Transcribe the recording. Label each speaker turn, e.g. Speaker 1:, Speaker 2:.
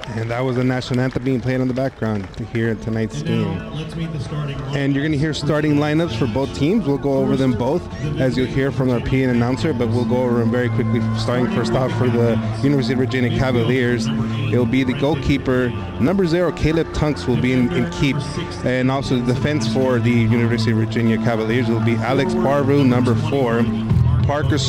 Speaker 1: And that was the national anthem being played in the background here at tonight's game. And you're going to hear starting lineups for both teams. We'll go over them both, as you'll hear from our PA announcer, but we'll go over them very quickly. Starting first off for the University of Virginia Cavaliers, it will be the goalkeeper, number 0, Caleb Tunks, will be in keep. And also the defense for the University of Virginia Cavaliers will be Alex Barbu, number 4. Parker